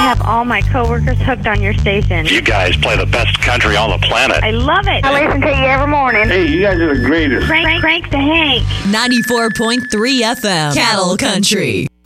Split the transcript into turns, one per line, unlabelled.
have all my coworkers hooked on your station.
You guys play the best country on the planet.
I love it.
I listen to you every morning.
Hey, you guys are the greatest.
Crank the Hank.
94.3 FM, Cattle Country.